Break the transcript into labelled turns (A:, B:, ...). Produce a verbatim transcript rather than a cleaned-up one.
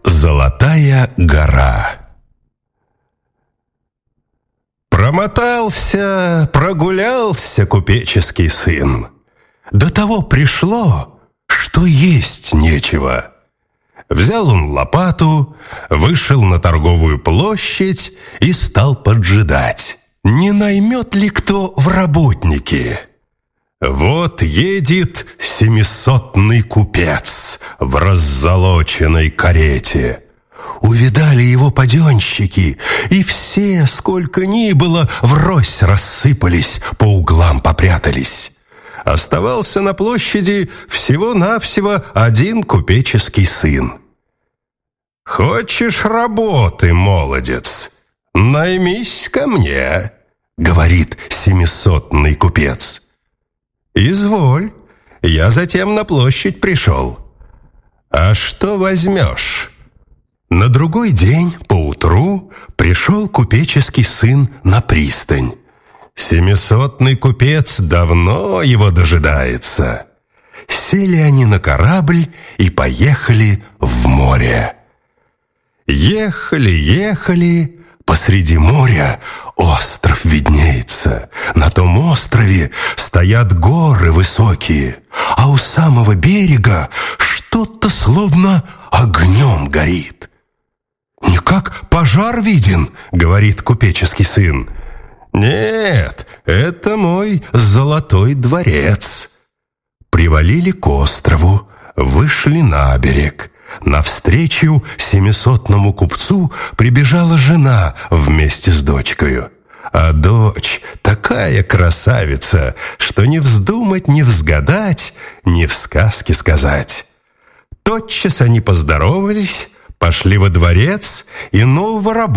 A: Золотая гора. Промотался, прогулялся купеческий сын. До того пришло, что есть нечего. Взял он лопату, вышел на торговую площадь и стал поджидать, не наймет ли кто в работники. Вот едет семисотный купец в раззолоченной карете. Увидали его паденщики, и все, сколько ни было, врозь рассыпались, по углам попрятались. Оставался на площади всего-навсего один купеческий сын. «Хочешь работы, молодец? Наймись ко мне», — говорит семисотный купец. «Изволь, я затем на площадь пришел. А что возьмешь?» На другой день поутру пришел купеческий сын на пристань. Семисотный купец давно его дожидается. Сели они на корабль и поехали в море. Ехали, ехали, посреди моря остров виднеется. На том острове стоят горы высокие, а у самого берега что-то словно огнем горит. «Не как пожар виден», — говорит купеческий сын. «Нет, это мой золотой дворец». Привалили к острову, вышли на берег. Навстречу семисотному купцу прибежала жена вместе с дочкою. А дочь такая красавица, что не вздумать, не взгадать, не в сказке сказать. Тотчас они поздоровались, пошли во дворец и нового работника